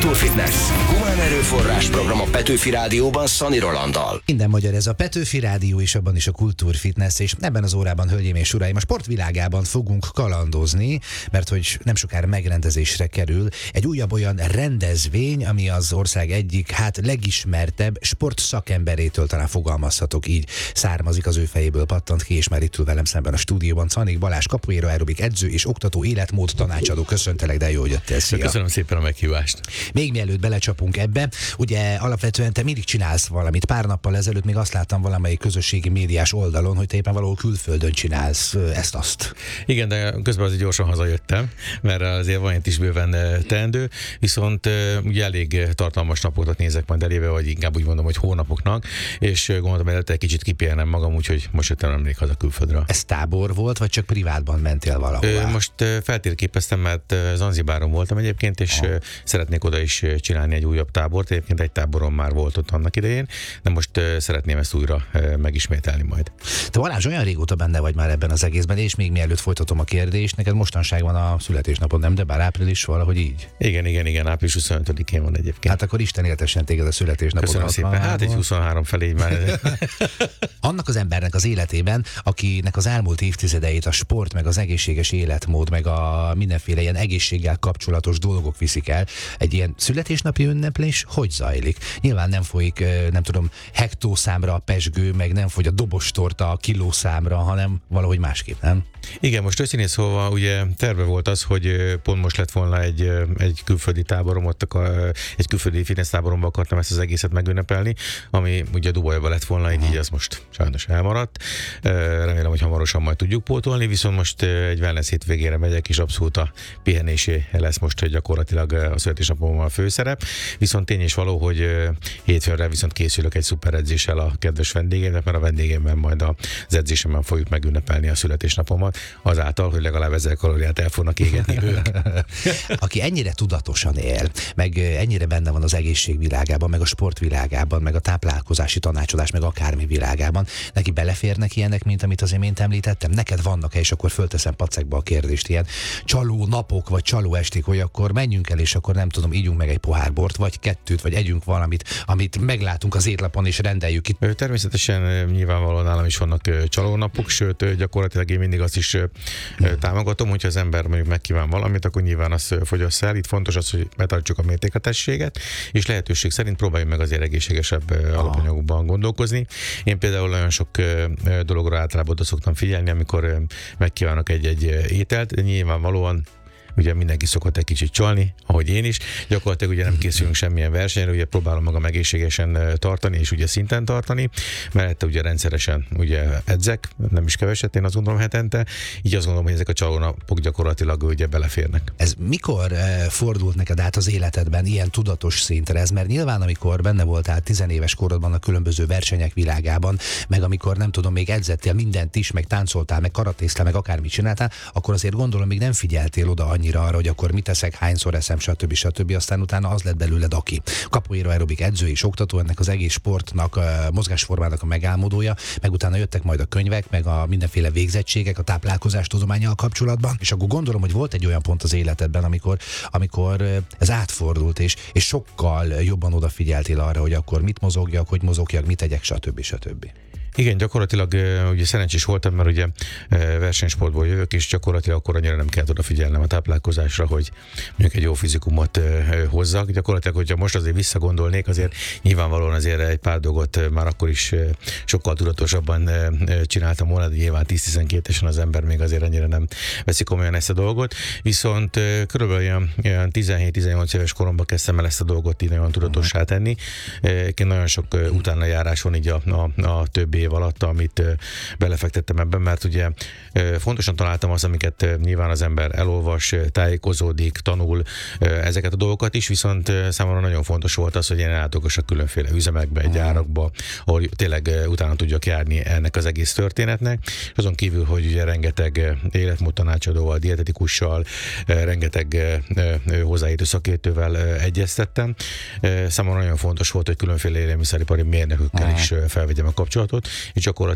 Kultúrfitness. Humán erőforrás program a Petőfi Rádióban Szani Rolanddal. Minden magyar, ez a Petőfi Rádió, és abban is a Kultúrfitness, és ebben az órában, hölgyeim és uraim, a sportvilágában fogunk kalandozni, mert hogy nem sokára megrendezésre kerül egy újabb olyan rendezvény, ami az ország egyik, legismertebb sportszakemberétől, talán fogalmazhatok így, származik, az ő fejéből pattant ki, és már itt ül velem szemben a stúdióban Czanik Balázs, capoeira aerobik edző és oktató, életmód tanácsadó. Köszöntelek, de jó, hogy jöttél. Szia. Köszönöm szépen a meghívást. Még mielőtt belecsapunk ebbe, ugye alapvetően te mindig csinálsz valamit. Pár nappal ezelőtt még azt láttam valamelyik közösségi médiás oldalon, hogy te éppen valahol külföldön csinálsz ezt-azt. Igen, de közben azért gyorsan hazajöttem, mert azért van itt is bőven teendő, viszont ugye elég tartalmas napokat nézek majd elébe, vagy inkább úgy mondom, hogy hónapoknak, és gondoltam, hogy egy kicsit kipihenem magam, úgyhogy most jöttem emlék haza külföldről. Ez tábor volt, vagy csak privátban mentél valahol? Most feltérképeztem, mert Zanzibáron voltam egyébként, és szeretnék oda is csinálni egy újabb tábort. Egyébként egy táborom már volt ott annak idején, de most szeretném ezt újra megismételni majd. Te Balázs, olyan régóta benne vagy már ebben az egészben, és még mielőtt folytatom a kérdést, neked mostanság van a születésnapod, nem? De bár április valahogy így. Igen, április 25-én van egyébként. Hát akkor Isten éltessen téged a születésnapod. Köszönöm szépen. Hát egy 23 felé már. Annak az embernek az életében, akinek az elmúlt évtizedeit a sport, meg az egészséges életmód, meg a mindenféle ilyen egészséggel kapcsolatos dolgok viszik el, egy ilyen születésnapi ünneplés hogy zajlik? Nyilván nem folyik, nem tudom, hektószámra a pezsgő, meg nem fogy a dobostorta a kilószámra, hanem valahogy másképp, nem? Igen, most őszintén szólva ugye terve volt az, hogy pont most lett volna egy külföldi táborom, egy külföldi fitness táboromban akartam ezt az egészet megünnepelni, ami ugye Dubajban lett volna, így az most sajnos elmaradt. Remélem, hogy hamarosan majd tudjuk pótolni, viszont most egy wellness hétvégére megyek, és abszolút a pihenésé lesz most gyakorlatilag a születésnapommal a főszerep. Viszont tény és való, hogy hétfőre viszont készülök egy szuper edzéssel a kedves vendégemnek, mert a vendégemben majd az edzésemben fogjuk megünnepelni a születésnapomat, azáltal, hogy legalább 1000 kalóriát el fognak égetni ők. Aki ennyire tudatosan él, meg ennyire benne van az egészségvilágában, meg a sportvilágában, meg a táplálkozási tanácsadás, meg akármi világában, neki beleférnek ilyenek, mint amit az imént említettem? Neked vannak-e, és akkor fölteszem pacekba a kérdést, ilyen csaló napok, vagy csaló esték, hogy akkor menjünk el, és akkor nem tudom, ígyunk meg egy pohár bort, vagy kettőt, vagy együnk valamit, amit meglátunk az étlapon, és rendeljük ki. Természetesen nyilvánvalóan nálam is vannak csalónapok, sőt gyakorlatilag én mindig azt is támogatom, hogyha az ember mondjuk megkíván valamit, akkor nyilván azt fogyassza el. Itt fontos az, hogy betartsuk a mértékletességet, és lehetőség szerint próbáljuk meg azért egészségesebb alapanyagokban gondolkozni. Én például nagyon sok dologra általában oda szoktam figyelni, amikor megkívánok egy ételt. Nyilvánvalóan ugye mindenki szokott egy kicsit csalni, ahogy én is. Gyakorlatilag ugye nem készülünk semmilyen versenyre, ugye próbálom magam egészségesen tartani, és ugye szinten tartani, mellette ugye rendszeresen ugye edzek, nem is keveset, én azt gondolom hetente, így azt gondolom, hogy ezek a csalónapok gyakorlatilag ugye beleférnek. Ez mikor fordult neked át az életedben ilyen tudatos szintre? Ez mert nyilván, amikor benne voltál 10 éves korodban a különböző versenyek világában, meg amikor nem tudom, még edzettél mindent is, meg táncoltál, meg karatéztál, meg akármit csináltál, akkor azért gondolom, még nem figyeltél oda annyira arra, hogy akkor mit eszek, hányszor eszem, stb. Aztán utána az lett belőled aki. Capoeira aerobik edző és oktató, ennek az egész sportnak, mozgásformának a megálmodója, meg utána jöttek majd a könyvek, meg a mindenféle végzettségek a táplálkozás tudománnyal kapcsolatban, és akkor gondolom, hogy volt egy olyan pont az életedben, amikor ez átfordult, és sokkal jobban odafigyeltél arra, hogy akkor mit mozogjak, hogy mozogjak, mit tegyek, stb. Igen, gyakorlatilag ugye szerencsés voltam, mert ugye versenysportból jövök, és gyakorlatilag akkor annyira nem kellett odafigyelnem a táplálkozásra, hogy mondjuk egy jó fizikumot hozzak. Gyakorlatilag, hogyha most azért visszagondolnék, azért nyilvánvalóan azért egy pár dolgot már akkor is sokkal tudatosabban csináltam volna, de nyilván 10-12-esen az ember még azért ennyire nem veszi komolyan ezt a dolgot. Viszont körülbelül olyan 17-18 éves koromban kezdtem el ezt a dolgot így nagyon tudatossá tenni. Nagyon sok utánajárás van így a több év alatt, amit belefektettem ebben, mert ugye fontosan találtam azt, amiket nyilván az ember elolvas, tájékozódik, tanul ezeket a dolgokat is, viszont számomra nagyon fontos volt az, hogy én ellátogassak különféle üzemekbe, gyárakba, ahol tényleg utána tudjak járni ennek az egész történetnek. És azon kívül, hogy ugye rengeteg életmódtanácsadóval, dietetikussal, rengeteg hozzáértő szakértővel egyeztettem. Számomra nagyon fontos volt, hogy különféle élelmiszeripari mérnökökkel is felvegyem a kapcsolatot, és gyakorlatilag